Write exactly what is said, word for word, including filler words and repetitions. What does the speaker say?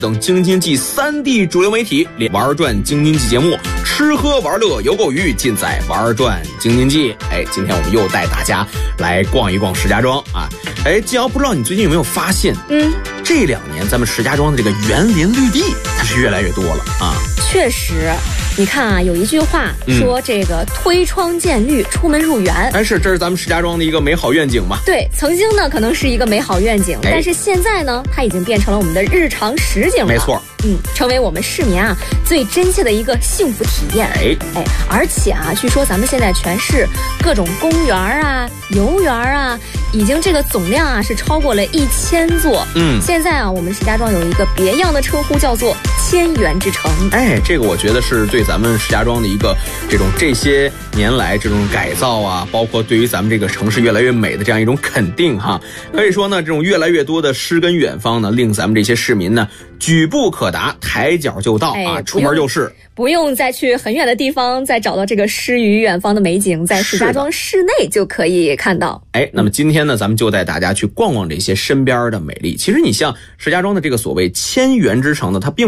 等京津冀三地主流媒体玩转京津冀节目，吃喝玩乐游购娱，尽在玩转京津冀。哎，今天我们又带大家来逛一逛石家庄啊！哎，季瑶，不知道你最近有没有发现，嗯，这两年咱们石家庄的这个园林绿地它是越来越多了啊。 确实，你看啊，有一句话说这个推窗见绿，出门入园。 哎，是，这是咱们石家庄的一个美好愿景嘛？ 对，曾经呢可能是一个美好愿景，但是现在呢，它已经变成了我们的日常实景了。 没错， 嗯，成为我们市民啊最真切的一个幸福体验。哎哎，而且啊，据说咱们现在全市各种公园啊、游园啊，已经这个总量啊是超过了一千座。嗯，现在啊，我们石家庄有一个别样的称呼，叫做千园之城。 哎，这个我觉得是对咱们石家庄的一个这种这些年来这种改造啊，包括对于咱们这个城市越来越美的这样一种肯定哈。可以说呢，这种越来越多的诗跟远方呢，令咱们这些市民呢举步可达，抬脚就到、哎、啊，出门就是， 不用再去很远的地方再找到这个诗与远方的美景，在石家庄市内就可以看到。 哎，那么今天呢，咱们就带大家去逛逛这些身边的美丽。其实你像石家庄的这个所谓千园之城呢，它并